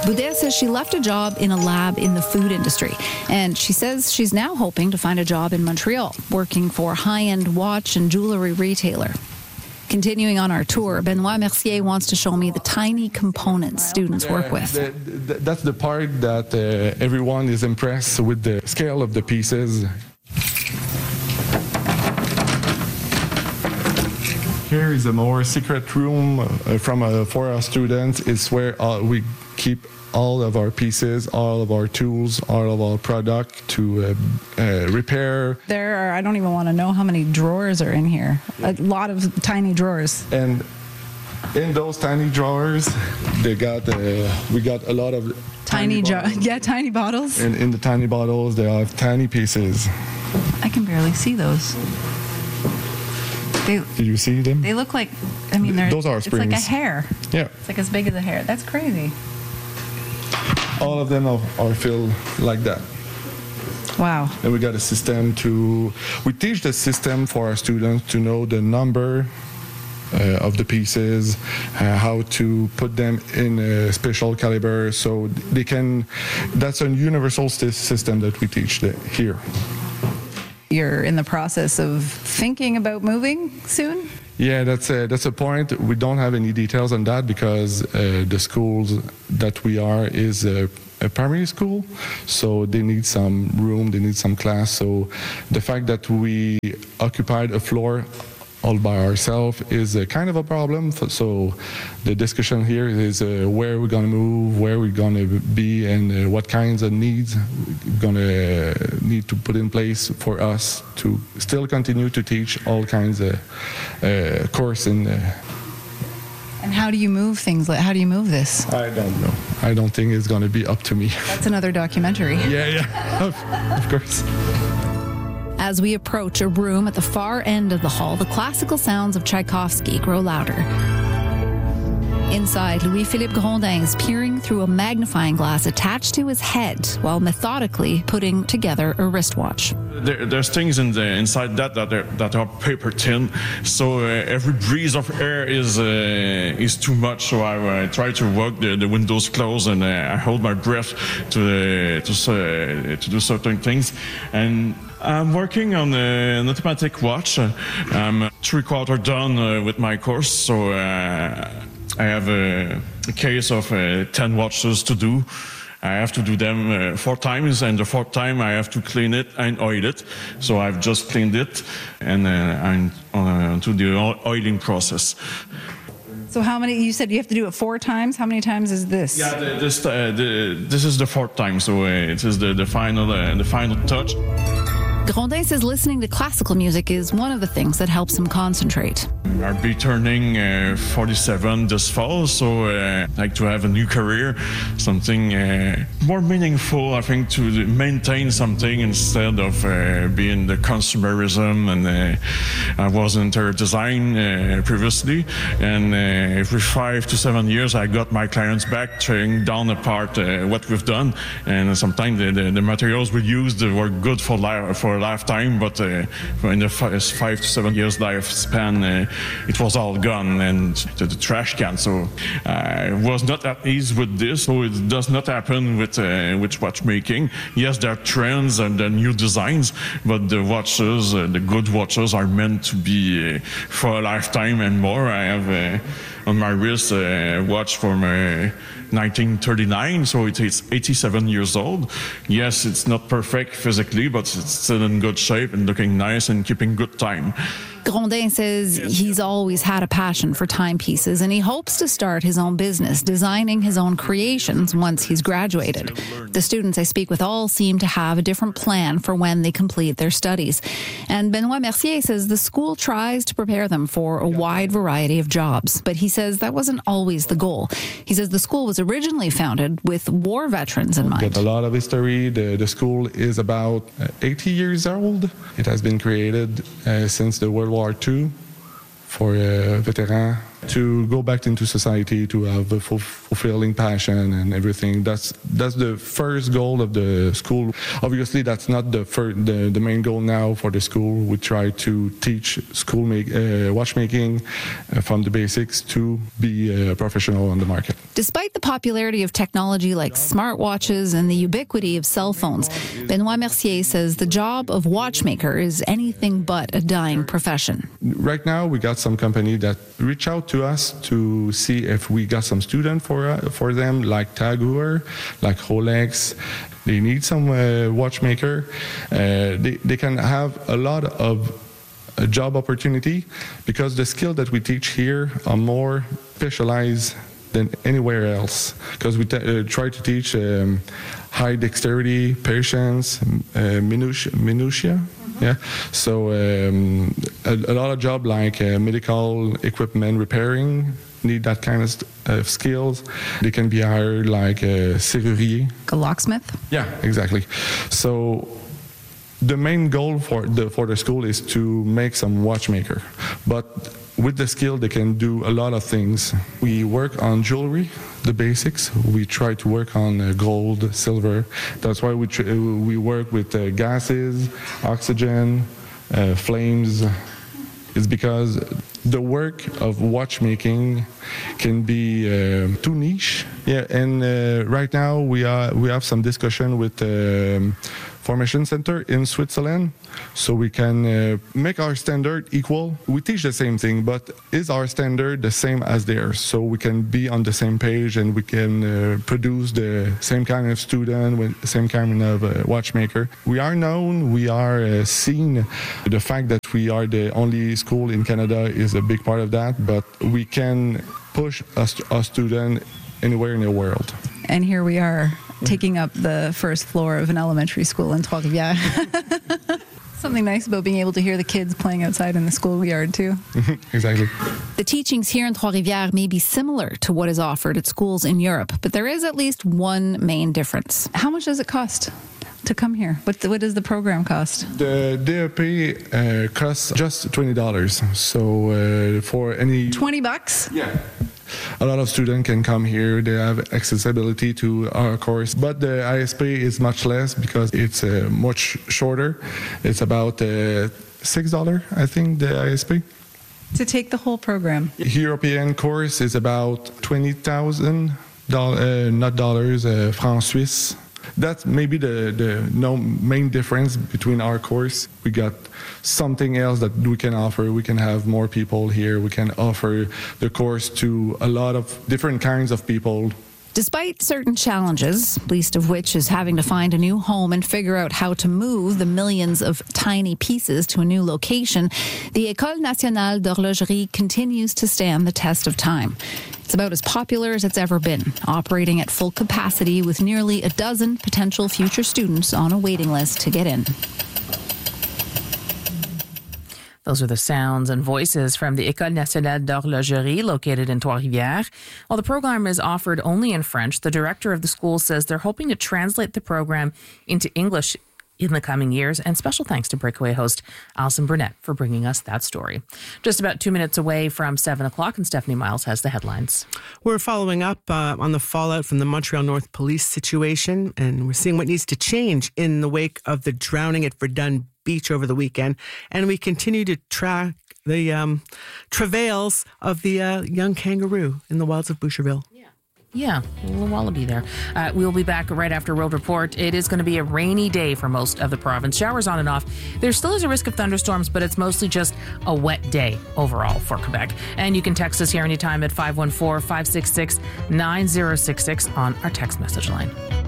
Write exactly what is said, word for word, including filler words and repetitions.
Boudère says she left a job in a lab in the food industry, and she says she's now hoping to find a job in Montreal, working for a high-end watch and jewelry retailer. Continuing on our tour, Benoit Mercier wants to show me the tiny components students work with. The, the, that's the part that uh, everyone is impressed with, the scale of the pieces. Here is a more secret room uh, from uh, for our students. It's where uh, we keep all of our pieces, all of our tools, all of our product to uh, uh, repair. There are, I don't even want to know how many drawers are in here. A lot of tiny drawers. And in those tiny drawers, they got uh, we got a lot of tiny, tiny jo- yeah, tiny bottles. And in the tiny bottles, they have tiny pieces. I can barely see those. They, Did you see them? They look like, I mean, they're, those are springs. It's like a hair. Yeah. It's like as big as a hair. That's crazy. All of them are, are filled like that. Wow. And we got a system to, we teach the system for our students to know the number uh, of the pieces, uh, how to put them in a special caliber so they can, that's a universal system that we teach the, here. You're in the process of thinking about moving soon? Yeah, that's a, that's a point. We don't have any details on that because uh, the schools that we are is a, a primary school, so they need some room, they need some class. So the fact that we occupied a floor all by ourselves is a kind of a problem. So the discussion here is uh, where we're going to move, where we're going to be, and uh, what kinds of needs we're going to need to put in place for us to still continue to teach all kinds of uh, course in. Uh, and how do you move things? Like, how do you move this? I don't know. I don't think it's going to be up to me. That's another documentary. Yeah, yeah, of, of course. As we approach a room at the far end of the hall, the classical sounds of Tchaikovsky grow louder. Inside, Louis-Philippe Grondin is peering through a magnifying glass attached to his head while methodically putting together a wristwatch. There, there's things in the, inside that that are, that are paper thin, so uh, every breeze of air is uh, is too much. So I, I try to work the, the windows closed and uh, I hold my breath to uh, to uh, to do certain things. And I'm working on an automatic watch. I'm three quarter done uh, with my course, so uh, I have a, a case of uh, ten watches to do. I have to do them uh, four times, and the fourth time I have to clean it and oil it. So I've just cleaned it, and uh, I'm on to the oiling process. So how many, you said you have to do it four times? How many times is this? Yeah, the, this, uh, the, this is the fourth time, so uh, it is the, the, final, uh, the final touch. Grondin says listening to classical music is one of the things that helps him concentrate. I'll be turning uh, forty-seven this fall, so uh, I'd like to have a new career, something uh, more meaningful, I think, to maintain something instead of uh, being the consumerism. And uh, I was in interior design uh, previously, and uh, every five to seven years I got my clients back, tearing down apart uh, what we've done, and sometimes the, the, the materials we used were good for life, for a lifetime, but uh, in the five, five to seven years lifespan, uh, it was all gone and to the trash can. So I uh, was not at ease with this. So it does not happen with uh, with watchmaking. Yes, there are trends and there are new designs, but the watches, uh, the good watches, are meant to be uh, for a lifetime and more. I have uh, on my wrist a watch from uh, nineteen thirty-nine, so it's eighty-seven years old. Yes, it's not perfect physically, but it's still in good shape and looking nice and keeping good time. Grondin says he's always had a passion for timepieces, and he hopes to start his own business, designing his own creations once he's graduated. The students I speak with all seem to have a different plan for when they complete their studies. And Benoit Mercier says the school tries to prepare them for a wide variety of jobs, but he says that wasn't always the goal. He says the school was originally founded with war veterans in mind. Got a lot of history. The, the school is about eighty years old. It has been created uh, since the World War Two for uh, veterans to go back into society, to have a full, fulfilling passion and everything. That's that's the first goal of the school. Obviously, that's not the first, the, the main goal now for the school. We try to teach school make, uh, watchmaking uh, from the basics to be a professional on the market. Despite the popularity of technology like smartwatches and the ubiquity of cell phones, Benoit Mercier says the job of watchmaker is anything but a dying profession. Right now, we got some company that reach out to us to see if we got some student for uh, for them, like Tag Heuer, like Rolex. They need some uh, watchmaker. Uh, they, they can have a lot of uh, job opportunity because the skill that we teach here are more specialized than anywhere else, because we t- uh, try to teach um, high dexterity, patience, uh, minutia, minutia. Mm-hmm. Yeah, so um, a, a lot of job like uh, medical equipment repairing need that kind of uh, skills. They can be hired like a serrurier, a locksmith. Yeah, exactly. So the main goal for the for the school is to make some watchmaker, but with the skill, they can do a lot of things. We work on jewelry, the basics. We try to work on uh, gold, silver. That's why we tr- we work with uh, gases, oxygen, uh, flames. It's because the work of watchmaking can be uh, too niche. Yeah, and uh, right now we are we have some discussion with the um, Formation Center in Switzerland, so we can uh, make our standard equal. We teach the same thing, but is our standard the same as theirs? So we can be on the same page and we can uh, produce the same kind of student with the same kind of uh, watchmaker. We are known, we are uh, seen. The fact that we are the only school in Canada is a big part of that, but we can push a, a student anywhere in the world. And here we are, taking up the first floor of an elementary school in Trois-Rivières. Something nice about being able to hear the kids playing outside in the schoolyard, too. Exactly. The teachings here in Trois-Rivières may be similar to what is offered at schools in Europe, but there is at least one main difference. How much does it cost to come here? What, the, what does the program cost? The D E P uh, costs just twenty dollars. So uh, for any... twenty bucks? Yeah. A lot of students can come here. They have accessibility to our course, but the I S P is much less because it's uh, much shorter. It's about uh, six dollars, I think, the I S P. To take the whole program? European course is about twenty thousand dollars, uh, not dollars, uh, francs Suisse. That's maybe the, the no main difference between our course. We got something else that we can offer. We can have more people here. We can offer the course to a lot of different kinds of people. Despite certain challenges, least of which is having to find a new home and figure out how to move the millions of tiny pieces to a new location, the École Nationale d'Horlogerie continues to stand the test of time. It's about as popular as it's ever been, operating at full capacity with nearly a dozen potential future students on a waiting list to get in. Those are the sounds and voices from the École Nationale d'Horlogerie located in Trois-Rivières. While the program is offered only in French, the director of the school says they're hoping to translate the program into English in the coming years, and special thanks to Breakaway host Alison Burnett for bringing us that story. Just about two minutes away from seven o'clock, and Stephanie Miles has the headlines. We're following up uh, on the fallout from the Montreal North police situation, and we're seeing what needs to change in the wake of the drowning at Verdun Beach over the weekend, and we continue to track the um, travails of the uh, young kangaroo in the wilds of Boucherville. Yeah, a little wallaby there. Uh, we'll be back right after Road Report. It is going to be a rainy day for most of the province. Showers on and off. There still is a risk of thunderstorms, but it's mostly just a wet day overall for Quebec. And you can text us here anytime at five one four, five six six, nine zero six six on our text message line.